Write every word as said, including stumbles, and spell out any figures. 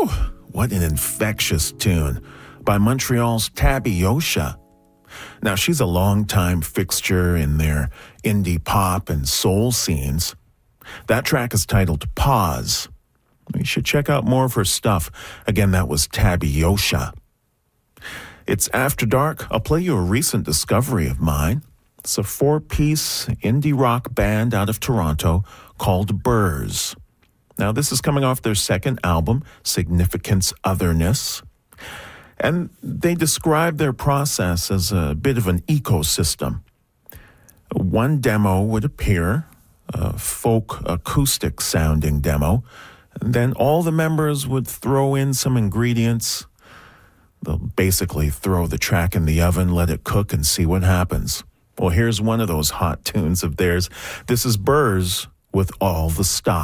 Whew, what an infectious tune by Montreal's Tabby Yosha. Now, she's a longtime fixture in their indie pop and soul scenes. That track is titled Pause. You should check out more of her stuff. Again, that was Tabby Yosha. It's After Dark. I'll play you a recent discovery of mine. It's a four-piece indie rock band out of Toronto called Burrs. Now, this is coming off their second album, Significance Otherness. And they describe their process as a bit of an ecosystem. One demo would appear, a folk acoustic sounding demo. And then all the members would throw in some ingredients. They'll basically throw the track in the oven, let it cook, and see what happens. Well, here's one of those hot tunes of theirs. This is Burrs with All the Stop.